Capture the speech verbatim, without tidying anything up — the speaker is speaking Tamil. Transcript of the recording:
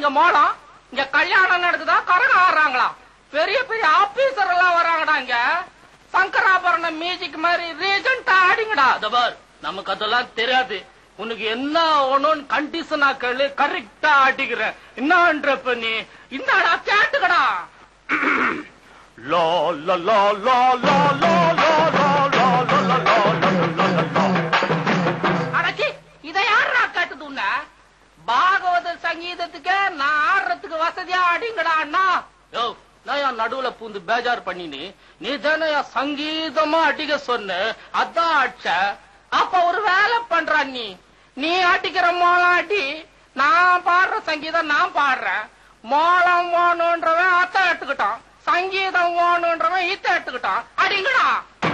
மோளம் இங்க கல்யாணம் நடக்குதா கரகம் ஆடுறாங்களா பெரிய பெரிய ஆபீசர் எல்லாம் வராங்கடா இங்க சங்கராபரண மியூசிக் மாதிரி ரீஜெண்டா ஆடிங்கடா தபார் நமக்கு அதெல்லாம் தெரியாது உனக்கு என்ன ஒண்ணுன்னு கண்டிஷனா கேளு கரெக்டா ஆட்டிக்கிறேன் என்னன்றப்ப நீ இந்தாடா கேட்டுக்கடா low low low low low low low low low அடச்சி இதை யாரா கேட்டது உன்ன பாகவத சங்கீதத்துக்கு நான் ஆடுறதுக்கு வசதியா ஆடிங்கடா அண்ணா யோ நான் நடுவுல பூந்து பேஜார் பண்ணினி நீ தானே சங்கீதமா அடிக்க சொன்ன அதான் அடிச்ச அப்ப ஒரு வேலை பண்ற நீ நீ அடிக்கிற மோளம் அடி நான் பாடுற சங்கீதம் நான் பாடுறேன் மோளம் வேணுன்றவன் அத்தை எடுத்துக்கிட்டான் சங்கீதம் வேணுன்றவன் இத்த எடுத்துக்கிட்டான் அடிங்கடா